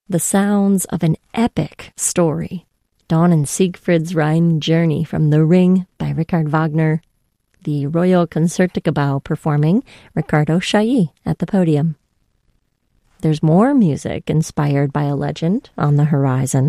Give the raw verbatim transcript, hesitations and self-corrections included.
The sounds of an epic story. Dawn and Siegfried's Rhine Journey from The Ring by Richard Wagner. The Royal Concertgebouw performing Riccardo Chailly at the podium. There's more music inspired by a legend on the horizon.